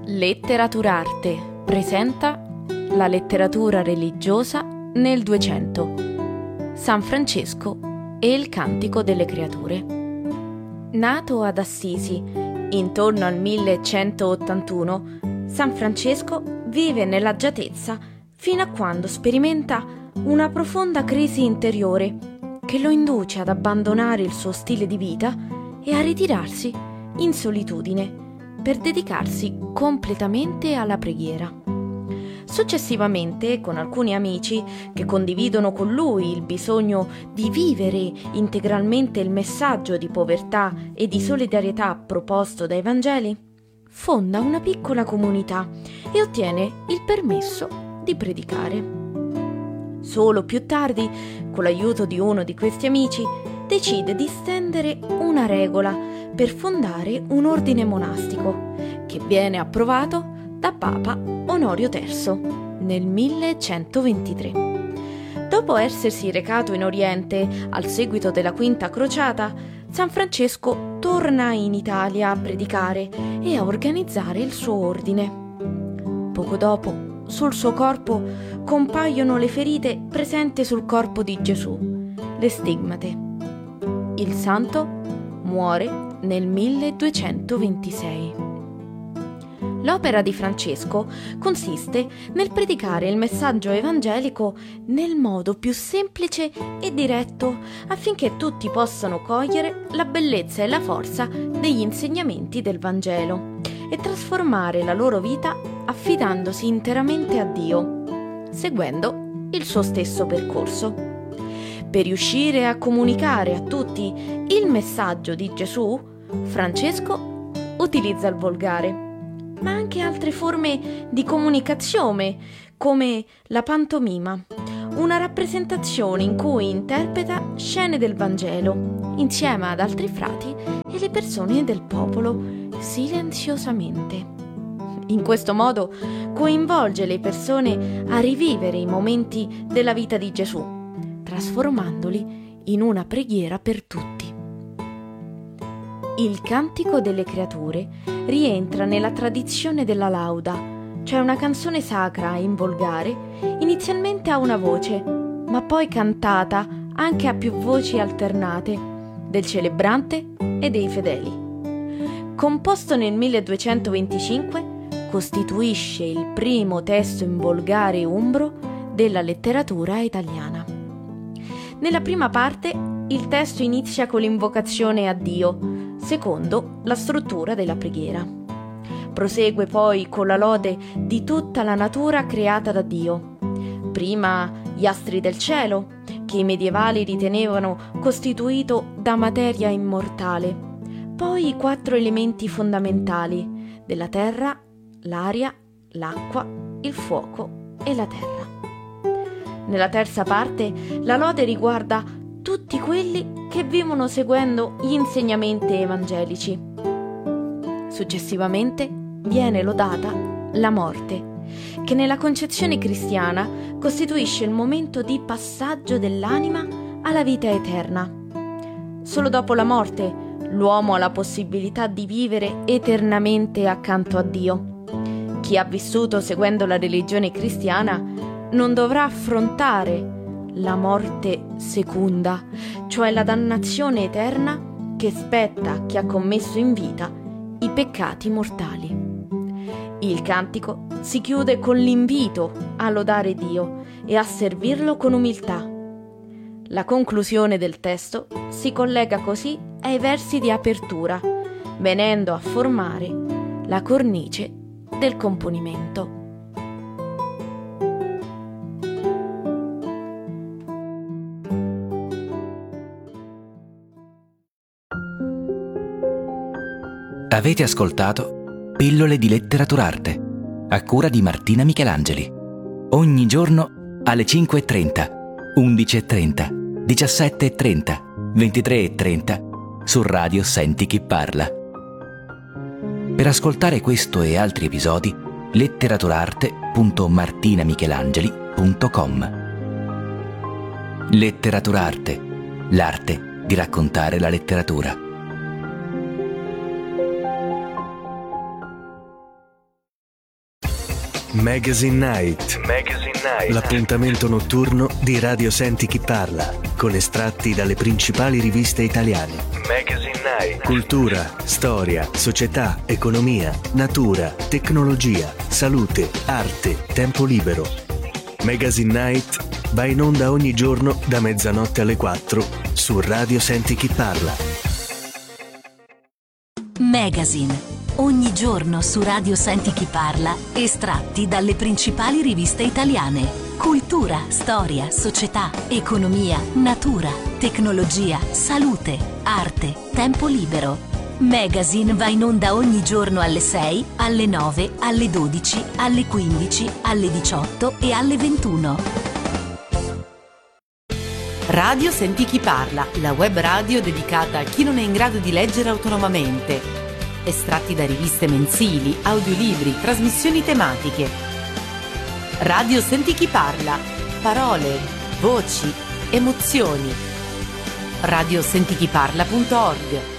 Letteraturarte presenta la letteratura religiosa nel 200, San Francesco e il Cantico delle Creature. Nato ad Assisi intorno al 1181, San Francesco vive nell'agiatezza fino a quando sperimenta una profonda crisi interiore che lo induce ad abbandonare il suo stile di vita e a ritirarsi in solitudine per dedicarsi completamente alla preghiera. Successivamente, con alcuni amici che condividono con lui il bisogno di vivere integralmente il messaggio di povertà e di solidarietà proposto dai Vangeli, fonda una piccola comunità e ottiene il permesso di predicare. Solo più tardi, con l'aiuto di uno di questi amici, decide di stendere una regola per fondare un ordine monastico che viene approvato da Papa Onorio III nel 1123. Dopo essersi recato in Oriente al seguito della Quinta Crociata, San Francesco torna in Italia a predicare e a organizzare il suo ordine. Poco dopo, sul suo corpo compaiono le ferite presenti sul corpo di Gesù, le stigmate. Il santo muore nel 1226. L'opera di Francesco consiste nel predicare il messaggio evangelico nel modo più semplice e diretto affinché tutti possano cogliere la bellezza e la forza degli insegnamenti del Vangelo e trasformare la loro vita affidandosi interamente a Dio, seguendo il suo stesso percorso. Per riuscire a comunicare a tutti il messaggio di Gesù, Francesco utilizza il volgare, ma anche altre forme di comunicazione, come la pantomima, una rappresentazione in cui interpreta scene del Vangelo, insieme ad altri frati e le persone del popolo, silenziosamente. In questo modo coinvolge le persone a rivivere i momenti della vita di Gesù, trasformandoli in una preghiera per tutti. Il Cantico delle Creature rientra nella tradizione della lauda, cioè una canzone sacra in volgare, inizialmente a una voce, ma poi cantata anche a più voci alternate, del celebrante e dei fedeli. Composto nel 1225, costituisce il primo testo in volgare umbro della letteratura italiana. Nella prima parte il testo inizia con l'invocazione a Dio, secondo la struttura della preghiera. Prosegue poi con la lode di tutta la natura creata da Dio. Prima gli astri del cielo, che i medievali ritenevano costituito da materia immortale. Poi i 4 elementi fondamentali della terra, l'aria, l'acqua, il fuoco e la terra. Nella terza parte la lode riguarda tutti quelli che vivono seguendo gli insegnamenti evangelici. Successivamente viene lodata la morte, che nella concezione cristiana costituisce il momento di passaggio dell'anima alla vita eterna. Solo dopo la morte l'uomo ha la possibilità di vivere eternamente accanto a Dio. Chi ha vissuto seguendo la religione cristiana non dovrà affrontare la morte seconda, cioè la dannazione eterna che spetta a chi ha commesso in vita i peccati mortali. Il cantico si chiude con l'invito a lodare Dio e a servirlo con umiltà. La conclusione del testo si collega così ai versi di apertura, venendo a formare la cornice del componimento. Avete ascoltato Pillole di Letteraturarte, a cura di Martina Michelangeli. Ogni giorno alle 5:30, 11:30, 17:30, 23:30 su Radio Senti Chi Parla. Per ascoltare questo e altri episodi, letteraturarte.martinamichelangeli.com. Letteraturarte, l'arte di raccontare la letteratura. Magazine Night. L'appuntamento notturno di Radio Senti Chi Parla, con estratti dalle principali riviste italiane. Magazine Night. Cultura, storia, società, economia, natura, tecnologia, salute, arte, tempo libero. Magazine Night va in onda ogni giorno da mezzanotte alle 4 su Radio Senti Chi Parla. Magazine. Ogni giorno su Radio Senti Chi Parla, estratti dalle principali riviste italiane. Cultura, storia, società, economia, natura, tecnologia, salute, arte, tempo libero. Magazine va in onda ogni giorno alle 6, alle 9, alle 12, alle 15, alle 18 e alle 21. Radio Senti Chi Parla, la web radio dedicata a chi non è in grado di leggere autonomamente. Estratti da riviste mensili, audiolibri, trasmissioni tematiche. Radio Senti Chi Parla. Parole, voci, emozioni. radiosentichiparla.org